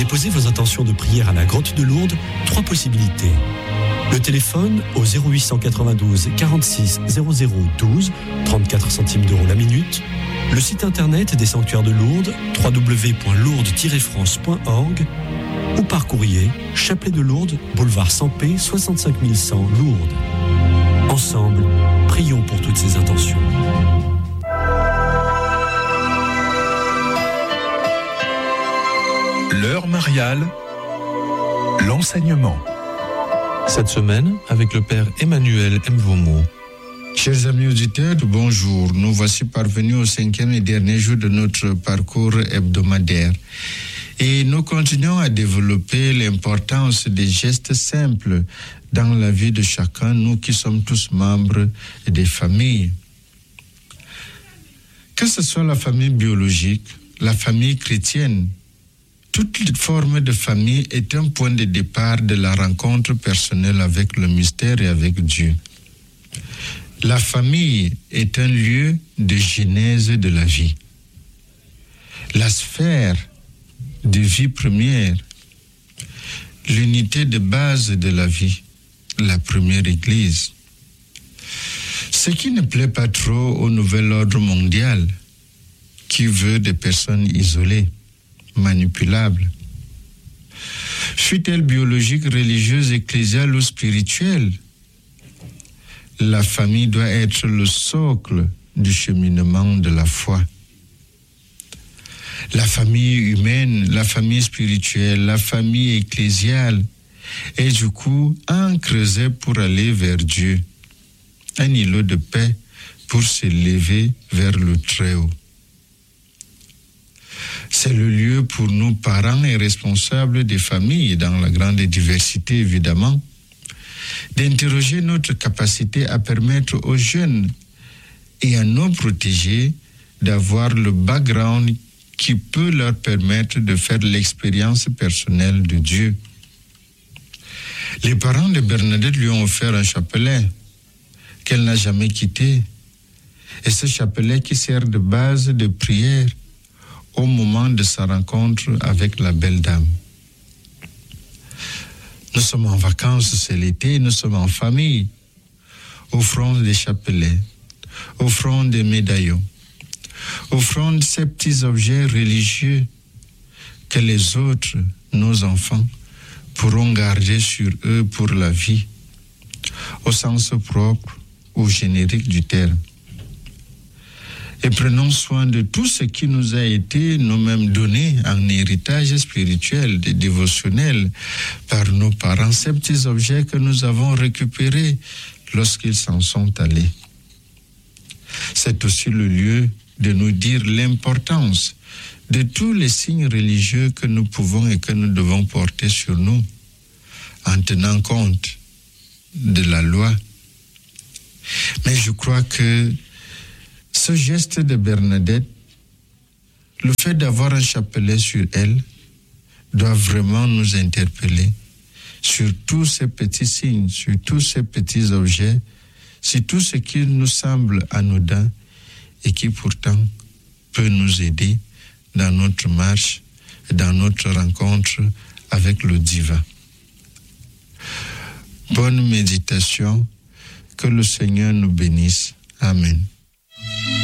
déposez vos intentions de prière à la Grotte de Lourdes, 3 possibilités. Le téléphone au 0892 46 0012, 34 centimes d'euros la minute. Le site internet des sanctuaires de Lourdes, www.lourdes-france.org, ou par courrier, Chapelet de Lourdes, boulevard Sampé, 65 100 Lourdes. Ensemble, prions pour toutes ces intentions. L'heure mariale, l'enseignement. Cette semaine, avec le Père Emmanuel Mvomo. Chers amis auditeurs, bonjour. Nous voici parvenus au 5e et dernier jour de notre parcours hebdomadaire. Et nous continuons à développer l'importance des gestes simples dans la vie de chacun, nous qui sommes tous membres des familles. Que ce soit la famille biologique, la famille chrétienne, toute forme de famille est un point de départ de la rencontre personnelle avec le mystère et avec Dieu. La famille est un lieu de genèse de la vie. La sphère de vie première, l'unité de base de la vie, la première Église. Ce qui ne plaît pas trop au nouvel ordre mondial, qui veut des personnes isolées, manipulables. Fût-elle biologique, religieuse, ecclésiale ou spirituelle, la famille doit être le socle du cheminement de la foi. La famille humaine, la famille spirituelle, la famille ecclésiale est du coup un creuset pour aller vers Dieu, un îlot de paix pour s'élever vers le Très-Haut. C'est le lieu pour nous, parents et responsables des familles, dans la grande diversité évidemment, d'interroger notre capacité à permettre aux jeunes et à nos protégés d'avoir le background qui peut leur permettre de faire l'expérience personnelle de Dieu. Les parents de Bernadette lui ont offert un chapelet qu'elle n'a jamais quitté. Et ce chapelet qui sert de base de prière au moment de sa rencontre avec la belle dame. Nous sommes en vacances, c'est l'été, nous sommes en famille. Offrons des chapelets, offrons des médaillons, offrons ces petits objets religieux que les autres, nos enfants, pourront garder sur eux pour la vie, au sens propre ou générique du terme. Et prenons soin de tout ce qui nous a été nous-mêmes donné en héritage spirituel et dévotionnel par nos parents, ces petits objets que nous avons récupérés lorsqu'ils s'en sont allés. C'est aussi le lieu de nous dire l'importance de tous les signes religieux que nous pouvons et que nous devons porter sur nous, en tenant compte de la loi. Mais je crois que ce geste de Bernadette, le fait d'avoir un chapelet sur elle, doit vraiment nous interpeller sur tous ces petits signes, sur tous ces petits objets, sur tout ce qui nous semble anodin et qui pourtant peut nous aider dans notre marche, dans notre rencontre avec le divin. Bonne méditation, que le Seigneur nous bénisse. Amen.